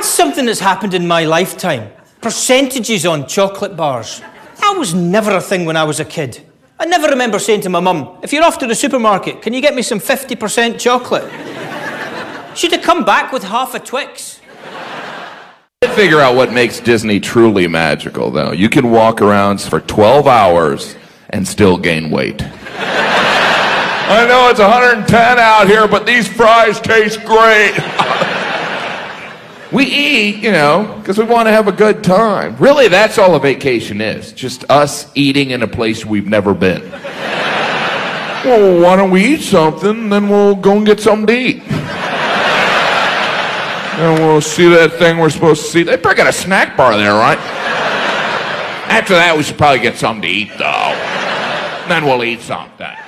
That's something that's happened in my lifetime. Percentages on chocolate bars. That was never a thing when I was a kid. I never remember saying to my mum, if you're off to the supermarket, can you get me some 50% chocolate? She'd have come back with half a Twix. Figure out what makes Disney truly magical, though. You can walk around for 12 hours and still gain weight. I know it's 110 out here, but these fries taste great. We eat, you know, because we want to have a good time. Really, that's all a vacation is. Just us eating in a place we've never been. Well, why don't we eat something, then we'll go and get something to eat. And we'll see that thing we're supposed to see. They probably got a snack bar there, right? After that, we should probably get something to eat, though. Then we'll eat something.